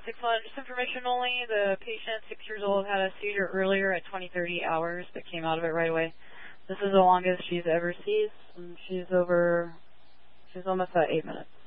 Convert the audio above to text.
611, just information only. The patient, 6 years old, had a seizure earlier at 20-30 hours, but came out of it right away. This is the longest she's ever seized, and she's almost at 8 minutes.